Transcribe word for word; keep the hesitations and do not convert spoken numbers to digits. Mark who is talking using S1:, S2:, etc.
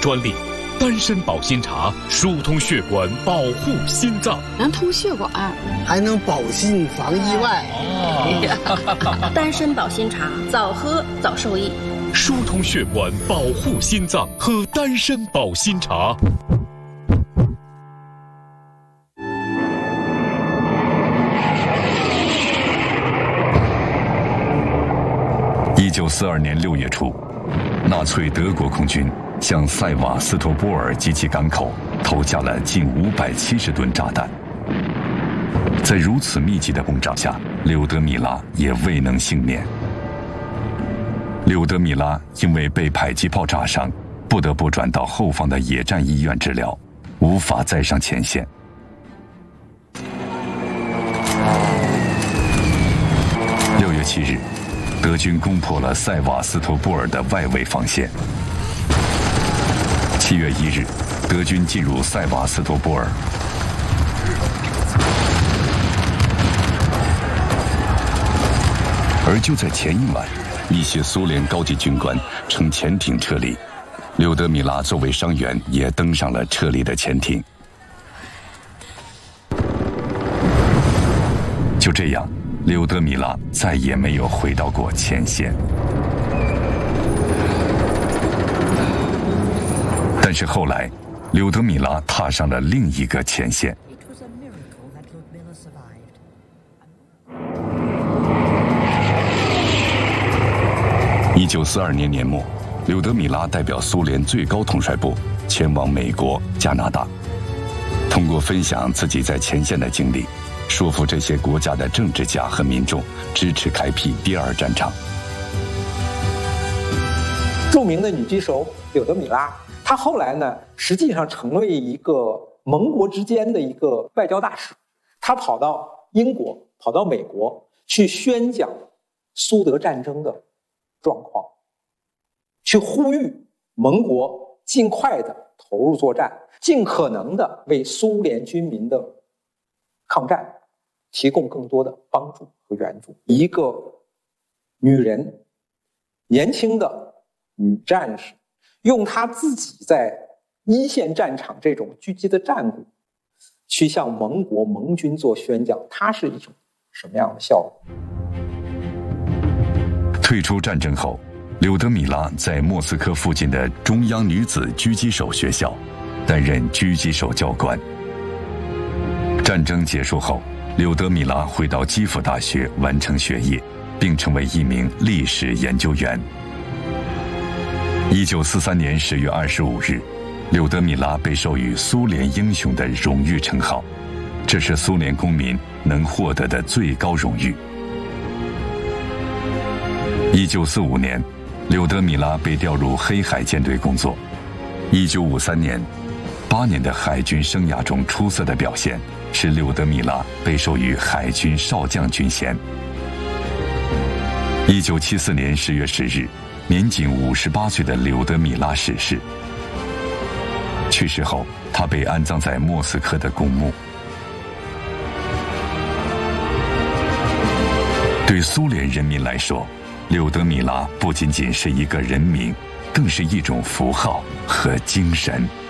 S1: 专利。丹参保心茶疏通血管，保护心脏，
S2: 能通血管，
S3: 还能保心防意外。
S4: 哦，丹参保心茶，早喝早受益。
S1: 疏通血管，保护心脏，喝丹参保心茶。
S5: 一九四二年六月初，纳粹德国空军向塞瓦斯托波尔及其港口投下了近五百七十吨炸弹。在如此密集的轰炸下，柳德米拉也未能幸免。柳德米拉因为被迫击炮炸伤，不得不转到后方的野战医院治疗，无法再上前线。六月七日，德军攻破了塞瓦斯托波尔的外围防线。七月一日，德军进入塞瓦斯托波尔。而就在前一晚，一些苏联高级军官乘潜艇撤离，柳德米拉作为伤员也登上了撤离的潜艇。就这样，柳德米拉再也没有回到过前线。但是后来，柳德米拉踏上了另一个前线。一九四二年年末，柳德米拉代表苏联最高统帅部前往美国、加拿大，通过分享自己在前线的经历，说服这些国家的政治家和民众支持开辟第二战场。
S6: 著名的女击手柳德米拉，她后来呢，实际上成为一个盟国之间的一个外交大使。她跑到英国，跑到美国去宣讲苏德战争的状况，去呼吁盟国尽快的投入作战，尽可能的为苏联军民的抗战提供更多的帮助和援助。一个女人，年轻的女战士，用她自己在一线战场这种狙击的战果，去向盟国盟军做宣讲，它是一种什么样的效果？
S5: 退出战争后，柳德米拉在莫斯科附近的中央女子狙击手学校担任狙击手教官。战争结束后，柳德米拉回到基辅大学完成学业，并成为一名历史研究员。一九四三年十月二十五日，柳德米拉被授予苏联英雄的荣誉称号，这是苏联公民能获得的最高荣誉。一九四五年，柳德米拉被调入黑海舰队工作。一九五三年，八年的海军生涯中出色的表现，使柳德米拉被授予海军少将军衔。一九七四年十月十日，年仅五十八岁的柳德米拉逝世。去世后，他被安葬在莫斯科的公墓。对苏联人民来说，柳德米拉不仅仅是一个人名，更是一种符号和精神。